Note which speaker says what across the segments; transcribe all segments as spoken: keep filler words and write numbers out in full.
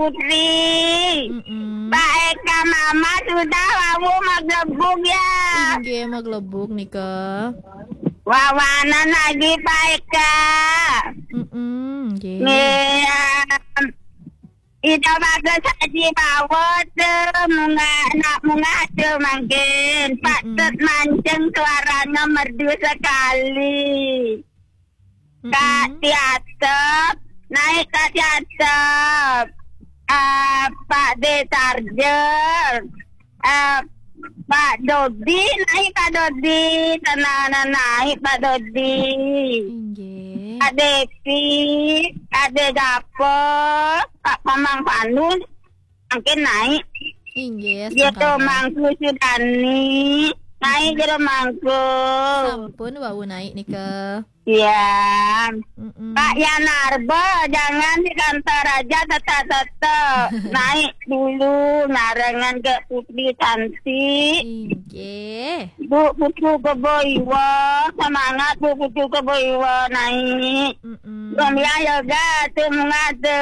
Speaker 1: Putri.
Speaker 2: Mm-mm.
Speaker 1: Pak Eka Mama sudah wawu maglebuk ya.
Speaker 2: Inggih maglebuk nih ke.
Speaker 1: Wawanan lagi Pak Eka.
Speaker 2: Mm-mm. Nggih.
Speaker 1: Nih, um, ida bagus haji bawot munga nak munga tu mungkin Pak Tut mancing suaranya merdu sekali. Kak Tiatep naik ke Tiatep. Uh, Pak D. Tarjer, uh, Pak Dodi, naik Pak Dodi, tenang naik Pak Dodi,
Speaker 2: Inggih.
Speaker 1: Pak Devi, Ade Dapur, Pak Pamang Panus, mungkin naik,
Speaker 2: Inggih.
Speaker 1: gitu Mangku Sudani, naik gitu Mangku,
Speaker 2: Sampun wawu naik nih ke.
Speaker 1: ya.
Speaker 2: Mm-mm.
Speaker 1: Pak Yanarbo, jangan di kantor aja tetap-tetap naik dulu narengan ke Putri Cantik.
Speaker 2: Inggih.
Speaker 1: Bu Putu Keboiwo, semangat Bu Putu Keboiwo naik.
Speaker 2: Mm-mm.
Speaker 1: Gomya yoga tuh mengadu.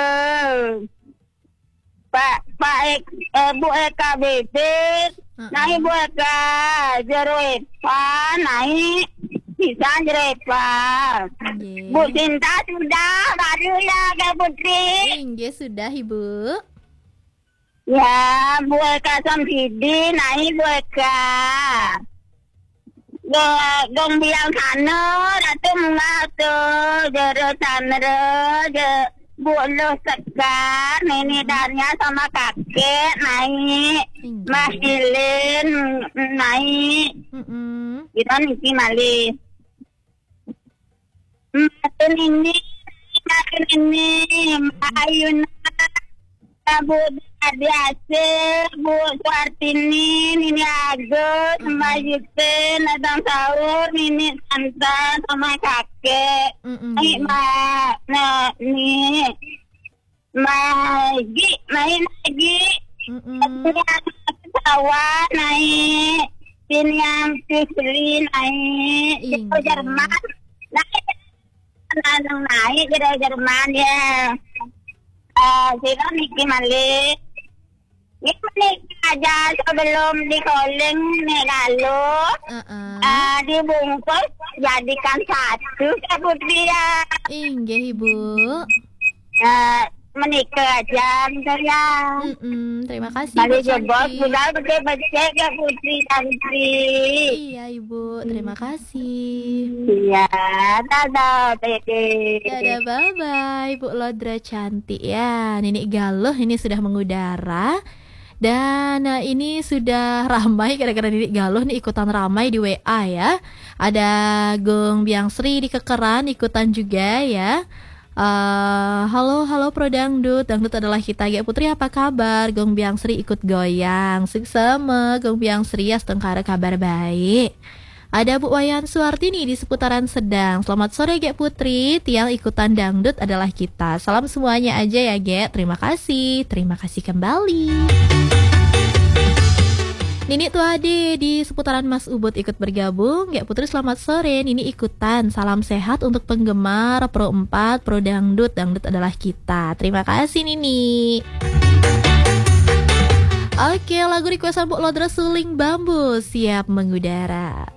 Speaker 1: Pak Pak Ek, eh, Bu Eka Bebek,
Speaker 2: Uh-uh.
Speaker 1: naik Bu Eka Jero Epa naik. Bisa Jerepa.
Speaker 2: Inggih.
Speaker 1: Bu Cinta sudah baru ya ke Putri.
Speaker 2: Inggih sudah Ibu.
Speaker 1: Ya, Bu Eka Samsidi naik Bu Eka. Go gong biang sana, ratu mengatu, jero sana, je Bu Lu Sekar, nenek darnya sama kakek naik.
Speaker 2: Inggih.
Speaker 1: Mas Ilin naik.
Speaker 2: Mm-mm.
Speaker 1: Kita niki malih. Makin ini, makin ini, Ayuna, Bu Adi Asir, Bu Suartini, Nini Agus, Mbak Yutin, Adang Sahur, Nini Santa, sama kakek.
Speaker 2: Mm-mm.
Speaker 1: Ini Mbak, nah, ini, Magi, main lagi.
Speaker 2: Mm-mm.
Speaker 1: Sawah naik, sini yang Fisri naik,
Speaker 2: Iya.
Speaker 1: itu Jerman naik, naik naik jadi Jerman ya. Eh, sini Niki Malik, Niki Malik aja sebelum di calling nih lalu,
Speaker 2: Uh-uh.
Speaker 1: eh, dibungkus jadikan satu ya Putri ya.
Speaker 2: Inggih Ibu.
Speaker 1: Eh, menikah aja bentar ya.
Speaker 2: Mm-mm. Terima kasih
Speaker 1: Balik
Speaker 2: Bu
Speaker 1: jebol,
Speaker 2: Cantik.
Speaker 1: sudah betul-betul ya Putri Tantri.
Speaker 2: Iya Ibu, terima kasih.
Speaker 1: Iya, dadah, Tete.
Speaker 2: Dadah, bye-bye Bu Lodra cantik ya. Nenek Galuh ini sudah mengudara. Dan uh, ini sudah ramai gara-gara Nenek Galuh nih ikutan ramai di W A ya. Ada Gong Biang Sri di Kekeran ikutan juga ya. Uh, halo halo Pro Dangdut, Dangdut adalah kita. Gek Putri apa kabar? Gong Biang Sri ikut goyang. Suksema Gong Biang Sri ya setengkara kabar baik. Ada Bu Wayan Suartini di seputaran Sedang. Selamat sore Gek Putri. Tiang ikutan dangdut adalah kita. Salam semuanya aja ya Gek. Terima kasih. Terima kasih kembali. Nini Tuade di seputaran Mas Ubud ikut bergabung. Gek Putri selamat sore. Nini ikutan. Salam sehat untuk penggemar Pro empat, Pro Dangdut. Dangdut adalah kita. Terima kasih Nini. Oke, lagu requestan Bu Lodra Suling Bambu siap mengudara.